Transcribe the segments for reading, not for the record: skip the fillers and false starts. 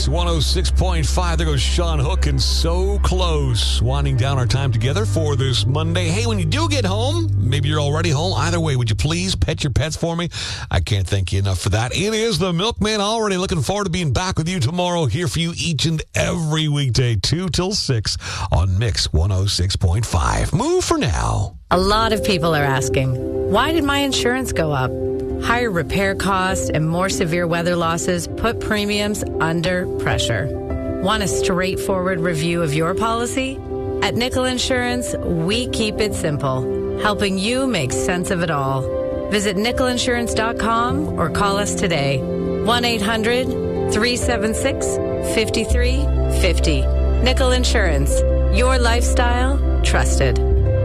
106.5. There goes Sean Hook, and so close. Winding down our time together for this Monday. Hey, when you do get home, maybe you're already home. Either way, would you please pet your pets for me? I can't thank you enough for that. It is the Milkman. Already looking forward to being back with you tomorrow. Here for you each and every weekday, 2 till 6 on Mix 106.5. Move for now. A lot of people are asking, why did my insurance go up? Higher repair costs and more severe weather losses put premiums under pressure. Want a straightforward review of your policy? At Nickel Insurance, we keep it simple, helping you make sense of it all. Visit nickelinsurance.com or call us today. 1-800-376-5350. Nickel Insurance, your lifestyle trusted.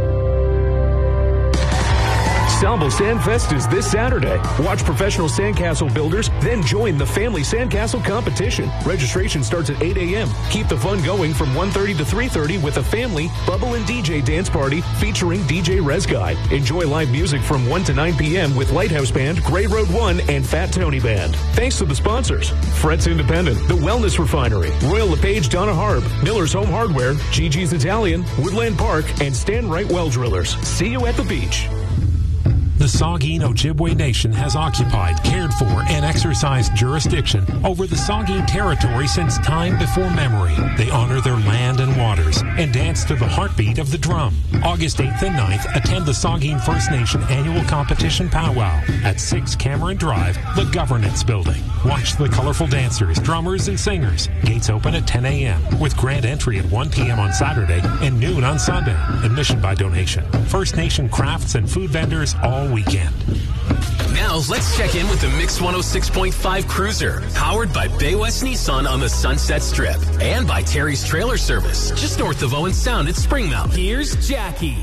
Salvo Sandfest is this Saturday. Watch professional sandcastle builders, then join the Family Sandcastle Competition. Registration starts at 8 a.m. Keep the fun going from 1:30 to 3:30 with a family bubble and DJ dance party featuring DJ Rezguy. Enjoy live music from 1 to 9 p.m. with Lighthouse Band, Grey Road 1, and Fat Tony Band. Thanks to the sponsors: Fretz Independent, The Wellness Refinery, Royal LePage Donna Harb, Miller's Home Hardware, Gigi's Italian, Woodland Park, and Stan Wright Well Drillers. See you at the beach. The Saugeen Ojibwe Nation has occupied, cared for, and exercised jurisdiction over the Saugeen territory since time before memory. They honor their land and waters and dance to the heartbeat of the drum. August 8th and 9th, attend the Saugeen First Nation Annual Competition Powwow at 6 Cameron Drive, the Governance Building. Watch the colorful dancers, drummers, and singers. Gates open at 10 a.m. with grand entry at 1 p.m. on Saturday and noon on Sunday. Admission by donation. First Nation crafts and food vendors all weekend. Now, let's check in with the Mix 106.5 Cruiser, powered by Bay West Nissan on the Sunset Strip and by Terry's Trailer Service, just north of Owen Sound at Springmount. Here's Jackie.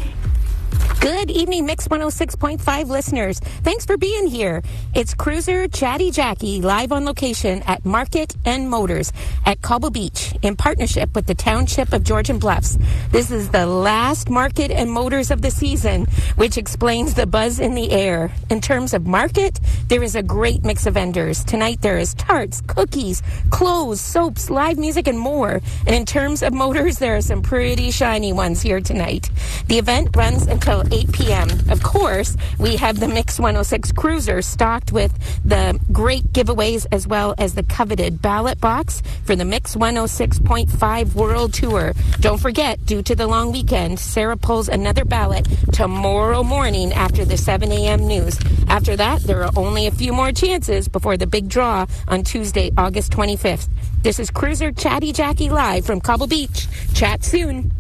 Good evening, Mix 106.5 listeners. Thanks for being here. It's Cruiser Chatty Jackie live on location at Market and Motors at Cobble Beach in partnership with the Township of Georgian Bluffs. This is the last Market and Motors of the season, which explains the buzz in the air. In terms of market, there is a great mix of vendors. Tonight there is tarts, cookies, clothes, soaps, live music, and more. And in terms of motors, there are some pretty shiny ones here tonight. The event runs until 8 p.m. Of course, we have the Mix 106 Cruiser stocked with the great giveaways as well as the coveted ballot box for the Mix 106.5 World Tour. Don't forget, due to the long weekend, Sarah pulls another ballot tomorrow morning after the 7 a.m. news. After that, there are only a few more chances before the big draw on Tuesday, August 25th. This is Cruiser Chatty Jackie live from Cobble Beach. Chat soon.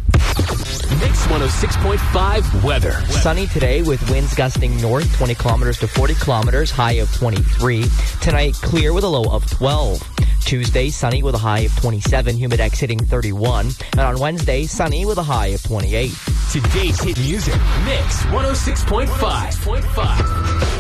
Mix 106.5 weather. Sunny today with winds gusting north 20 kilometers to 40 kilometers, high of 23. Tonight, clear with a low of 12. Tuesday, sunny with a high of 27, humidex hitting 31. And on Wednesday, sunny with a high of 28. Today's hit music, Mix 106.5.